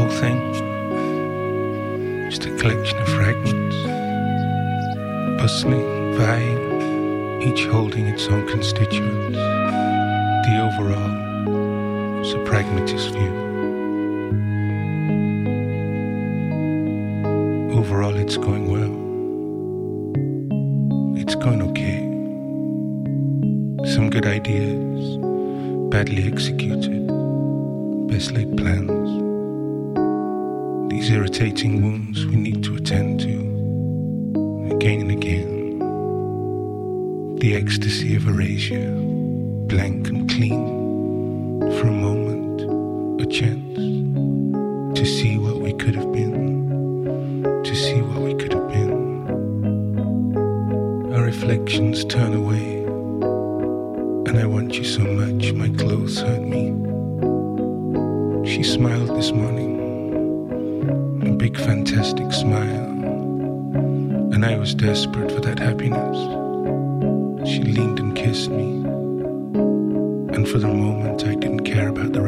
whole thing, just a collection of fragments, bustling, vying, each holding its own constituents. The overall is a pragmatist view. Overall, it's going well. It's going okay. Some good ideas, badly executed, best laid plans. These irritating wounds we need to attend to, again and again. The ecstasy of erasure, blank and clean, for a moment, a chance to see what we could have been, to see what we could have been. Our reflections turn away, and I want you so much, my clothes hurt me. She smiled this morning, a big fantastic smile, and I was desperate for that happiness. She leaned and kissed me, and for the moment I didn't care about the